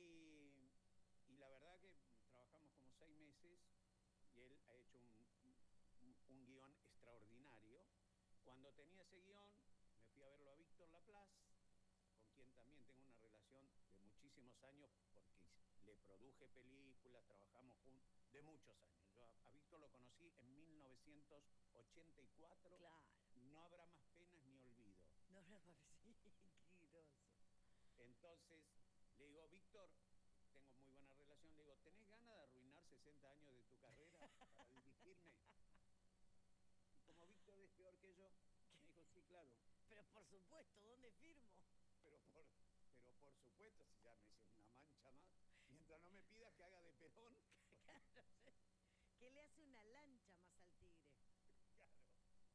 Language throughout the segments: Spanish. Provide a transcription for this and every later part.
Y la verdad que trabajamos como 6 meses y él ha hecho un guión extraordinario. Cuando tenía ese guión, me fui a verlo a Víctor Laplace, con quien también tengo una relación de muchísimos años, porque le produje películas, trabajamos juntos, de muchos años. Yo a Víctor lo conocí en 1984. Claro. No habrá más penas ni olvido. No, no, sí, qué groso. Entonces, le digo, Víctor, tengo muy buena relación, le digo, ¿tenés ganas de arruinar 60 años de tu carrera para dirigirme? Y como Víctor es peor que yo, me dijo, sí, claro, Pero por supuesto, ¿dónde firmo? pero por supuesto, si ya me hice una mancha más, mientras no me pidas que haga de Perón, Claro, que le hace una lancha más al tigre. claro.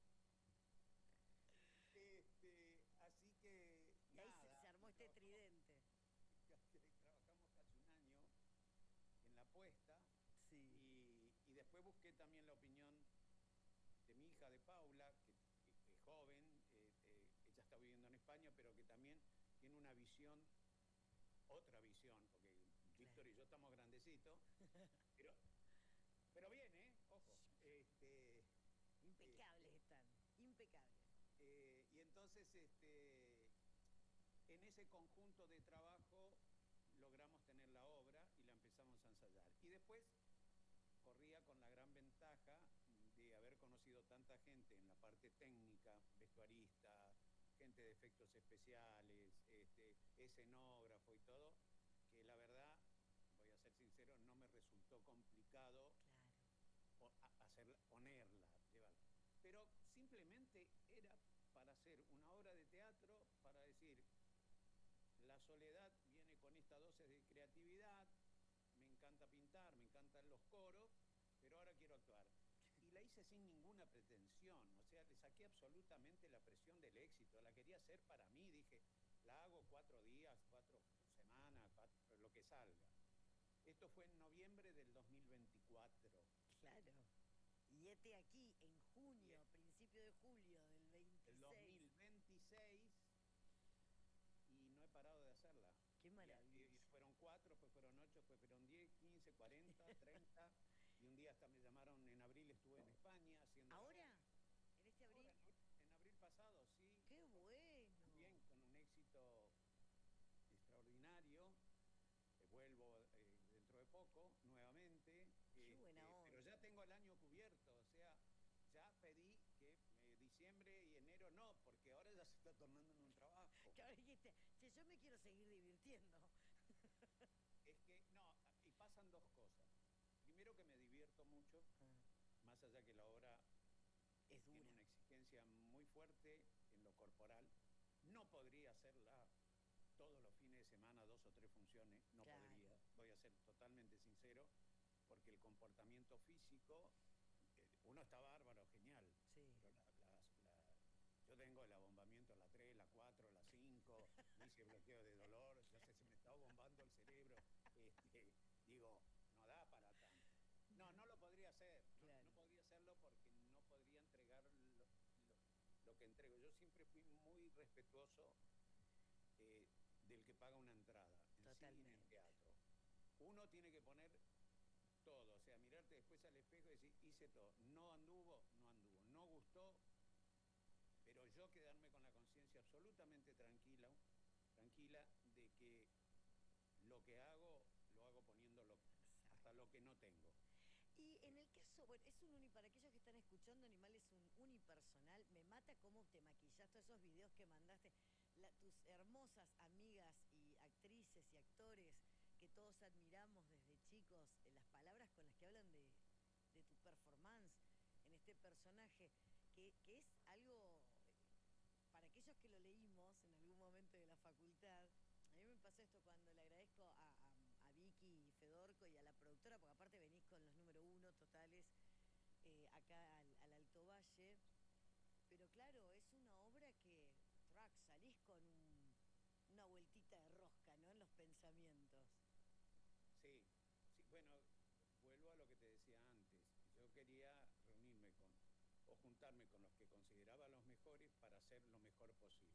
Así que, Y ahí nada, se armó este tridente. trabajamos casi un año en la puesta Sí. y después busqué también la opinión de mi hija, de Paula, que es joven, ella está viviendo en España, pero que también tiene una visión, otra visión, porque Víctor y yo estamos grandecitos, pero, pero bien, ojo. Impecables están, impecables. Y entonces, en ese conjunto de trabajo logramos tener la obra y la empezamos a ensayar. Y después corría con la gran ventaja de haber conocido tanta gente en la parte técnica, vestuarista, gente de efectos especiales, escenógrafo y todo, que la verdad, voy a ser sincero, no me resultó complicado ponerla, llevarla. Pero simplemente era para hacer una obra de teatro, para decir, la soledad viene con esta dosis de creatividad, me encanta pintar, me encantan los coros, pero ahora quiero actuar. Y la hice sin ninguna pretensión, o sea, le saqué absolutamente la presión del éxito, la quería hacer para mí, dije, la hago 4 días, 4 semanas, lo que salga. Esto fue en noviembre del 2024. Claro. Y este aquí, en junio, principio de julio del 26. El 2026, y no he parado de hacerla. Qué maravilla. Y fueron 4, pues fueron 8, pues fueron 10, 15, 40, 30. Y un día hasta me llamaron, en abril estuve en España haciendo... ¿Ahora? ¿En este abril? Ahora, en abril pasado, sí. ¡Qué bueno! Bien, con un éxito extraordinario. Vuelvo dentro de poco, nuevamente. ¡Qué buena onda! Pero ya tengo el año cubierto, o sea, ya pedí que diciembre y enero no, porque ahora ya se está tornando en un trabajo. Claro, dijiste, che, yo me quiero seguir divirtiendo. Es que, no, y pasan dos cosas. Primero que me divierto mucho, más allá que la obra tiene una exigencia muy fuerte en lo corporal. No podría hacerla todos los fines de semana, 2 o 3 funciones, no podría, voy a ser totalmente sincero, porque el comportamiento físico, uno está bárbaro, genial, pero yo tengo el abombamiento a la 3, la 4, la 5, me hice bloqueo de dolor, ya se me está bombando el cerebro, digo, no da para tanto. No lo podría hacer, no podría hacerlo porque no podría entregar lo que entrego. Yo siempre fui muy respetuoso del que paga una entrada en cine, en teatro. Uno tiene que poner todo, o sea, mirarte después al espejo y decir, hice todo. No anduvo, no gustó, pero yo quedarme con la conciencia absolutamente tranquila de que lo que hago, lo hago poniendo hasta lo que no tengo. Y en el caso, bueno, es para aquellos que están escuchando, Animal es un unipersonal. Me mata cómo te maquillas, todos esos videos que mandaste, tus hermosas amigas y actrices y actores que todos admiramos desde chicos, las palabras con las que hablan de tu performance en este personaje, que es algo, para aquellos que lo leímos en algún momento de la facultad. A mí me pasó esto cuando le agradezco a Vicky y Fedorco y a la productora, porque aparte venís con los número 1 totales acá al Alto Valle. Pero claro, es una obra que salís con una vueltita de rosca, ¿no? En los pensamientos. Sí, bueno, vuelvo a lo que te decía antes. Yo quería reunirme o juntarme con los que consideraba los mejores para hacer lo mejor posible.